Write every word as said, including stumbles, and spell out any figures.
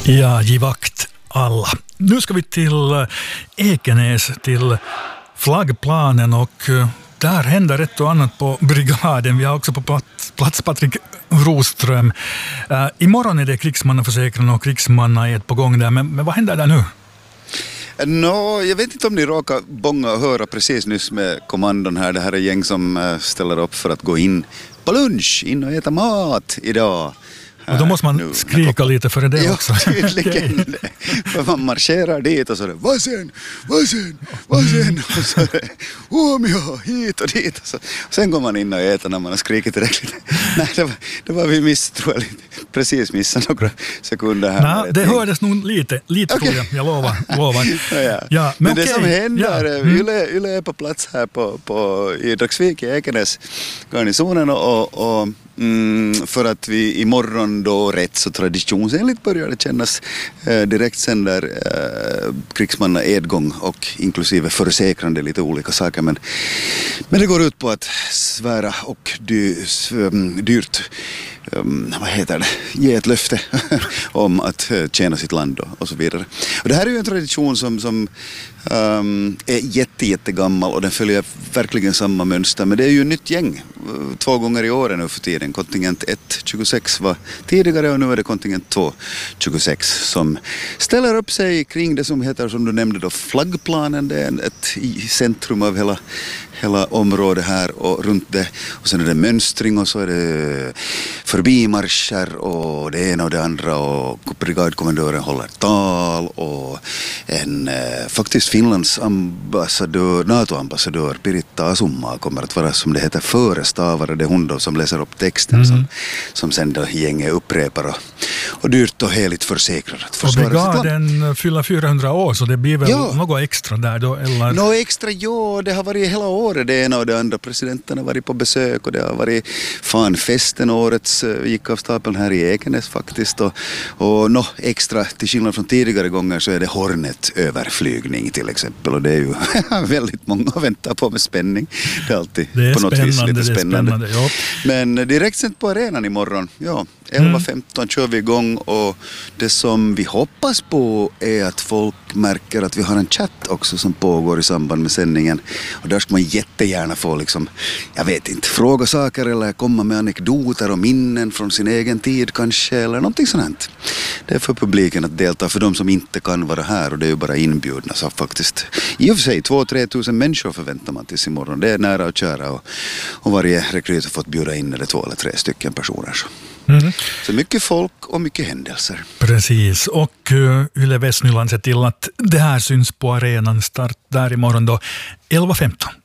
Ja, givakt alla. Nu ska vi till Ekenäs, till flaggplanen, och där händer ett och annat på brigaden. Vi har också på plats, plats Patrik Roström. Uh, imorgon är det krigsmannaförsäkran och krigsmannaed på gång där, men, men vad händer där nu? No, jag vet inte om ni råkar bånga och höra precis nyss med kommandon här. Det här är gäng som ställer upp för att gå in på lunch, in och äta mat idag. Och då måste man nu skrika lite för det ja, också. Tydligen. Okay. För man marscherar dit och så är det vad sen, vad sen, vad sen. Och så är det Umeå, hit och dit. Och så. Och sen går man in och äter när man har skrikit tillräckligt. Nej, det var, det var vi miss, tror jag, precis missade några sekunder här. Nej, det hördes nog lite, lite okay. tror jag, jag lovar. lovar. ja, ja. Ja, men men det okay. som händer, ja. mm. Yle, Yle är på plats här på, på, i Dagsvik i Ekenäs garnisonen och, och Mm, för att vi imorgon då rätt så traditionsenligt börjar det kännas eh, direkt sänder eh, krigsmanna edgång och inklusive försäkrande lite olika saker, men, men det går ut på att svära och dy, um, dyrt um, vad heter det, ge ett löfte om att uh, tjäna sitt land och, och så vidare. Och det här är ju en tradition som, som um, är jätte, jättegammal och den följer verkligen samma mönster, men det är ju ett nytt gäng två gånger i år nu för tiden. Kontingent ett tjugosex var tidigare och nu är det kontingent två tjugosex som ställer upp sig kring det som heter, som du nämnde då, flaggplanen. Det är ett i centrum av hela, hela området här och runt det. Och sen är det mönstring och så är det förbimarscher och det ena och det andra och brigadkommendören håller tal och en eh, faktiskt Finlands ambassadör, NATO-ambassadör Piritta Asummaa kommer att vara, som det heter, förestavare. Det är hon då som läser upp texten mm. som, som sen då gänget upprepar och, och dyrt och heligt försäkrar att försvara sitt land. Och brigaden fyller fyrahundra år, så det blir väl ja. något extra där då? Eller? Något extra, ja, det har varit hela året det ena och det andra. Presidenten har varit på besök och det har varit fanfesten, årets gick av stapeln här i Ekenäs faktiskt. Och, och no, extra, till skillnad från tidigare gånger, så är det Hornet-överflygning till exempel. Och det är ju väldigt många väntar på med spänning. Det är alltid det är på något vis lite spännande. spännande. Ja. Men direkt sent på arenan imorgon, ja, elva femton kör vi igång och det som vi hoppas på är att folk märker att vi har en chatt också som pågår i samband med sändningen. Och där ska man jättegärna få liksom, jag vet inte, fråga saker eller komma med anekdoter och minnen från sin egen tid kanske eller någonting sånt. Det är för publiken att delta, för de som inte kan vara här, och det är ju bara inbjudna så faktiskt. I och för sig, två, tre tusen människor förväntar man tills imorgon. Det är nära och kära och, och varje rekryt har fått bjuda in eller två eller tre stycken personer. Så. Mm. Så mycket folk och mycket händelser. Precis, och uh, Yle Västnyland ser till att det här syns på arenan. Start där imorgon då elva femton.